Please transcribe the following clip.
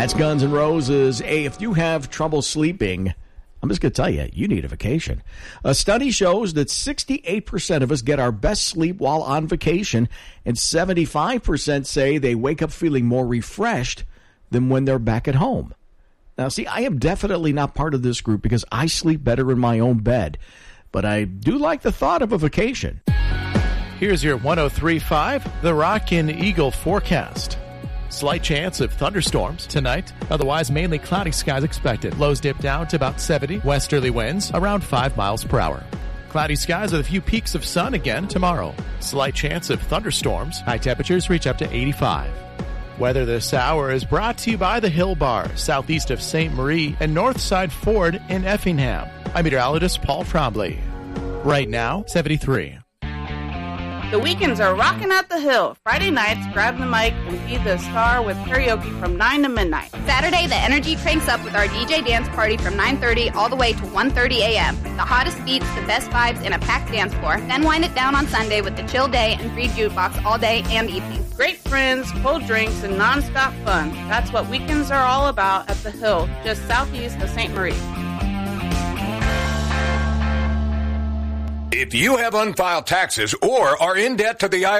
That's Guns N' Roses. Hey, if you have trouble sleeping, I'm just going to tell you, you need a vacation. A study shows that 68% of us get our best sleep while on vacation, and 75% say they wake up feeling more refreshed than when they're back at home. Now, see, I am definitely not part of this group because I sleep better in my own bed, but I do like the thought of a vacation. Here's your 103.5 The Rockin' Eagle forecast. Slight chance of thunderstorms tonight. Otherwise, mainly cloudy skies expected. Lows dip down to about 70. Westerly winds around 5 miles per hour. Cloudy skies with a few peaks of sun again tomorrow. Slight chance of thunderstorms. High temperatures reach up to 85. Weather this hour is brought to you by the Hill Bar, southeast of St. Marie and Northside Ford in Effingham. I'm meteorologist Paul Trombley. Right now, 73. The weekends are rocking at the Hill. Friday nights, grab the mic and be the star with karaoke from 9 to midnight. Saturday, the energy cranks up with our DJ dance party from 9:30 all the way to 1:30 a.m. The hottest beats, the best vibes, and a packed dance floor. Then wind it down on Sunday with the chill day and free jukebox all day and evening. Great friends, cold drinks, and nonstop fun. That's what weekends are all about at the Hill, just southeast of St. Marie. If you have unfiled taxes or are in debt to the IRS,